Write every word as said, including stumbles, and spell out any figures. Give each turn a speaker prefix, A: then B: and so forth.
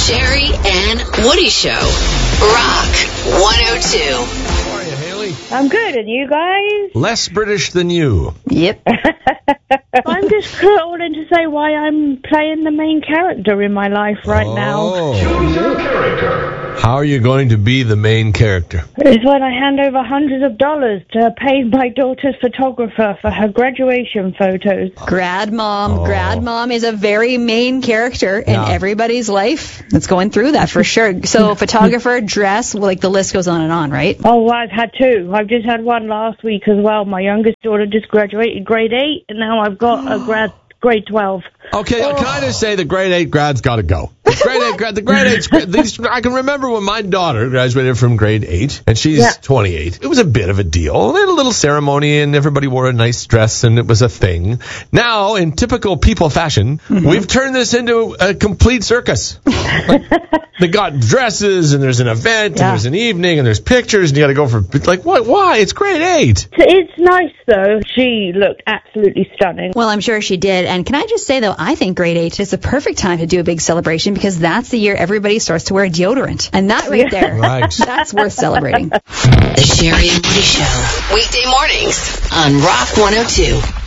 A: Sherry and Woody Show. Rock one oh two.
B: How are you, Haley?
C: I'm good, and you guys?
B: Less British than you.
D: Yep.
C: I'm just calling to say why I'm playing the main character in my life right now.
B: Choose your character. How are you going to be the main character?
C: It's when I hand over hundreds of dollars to pay my daughter's photographer for her graduation photos.
D: Grad mom.
B: Oh.
D: Grad mom is a very main character in
B: Yeah.
D: everybody's life that's going through that for sure. So photographer, dress, well, like the list goes on and on, right?
C: Oh, well, I've had two. I've just had one last week as well. My youngest daughter just graduated grade eight, and now I've got a grad grade twelve.
B: Okay, can I just say the grade eight grad's got to go. The grade eight grad, the grade eight's grad, these, I can remember when my daughter graduated from grade eight, and she's
C: Yeah.
B: twenty-eight. It was a bit of a deal. They had a little ceremony, and everybody wore a nice dress, and it was a thing. Now, in typical people fashion,
D: Mm-hmm.
B: we've turned this into a complete circus. Like, they got dresses, and there's an event,
C: Yeah.
B: and there's an evening, and there's pictures, and you got to go for, like, what? Why? It's grade eight.
C: It's nice, though. She looked absolutely stunning.
D: Well, I'm sure she did. And can I just say, though, I think grade eight is the perfect time to do a big celebration because that's the year everybody starts to wear deodorant. And that right there,
B: Right.
D: that's worth celebrating.
A: The Sherry and Woody Show. Weekday mornings on Rock one oh two.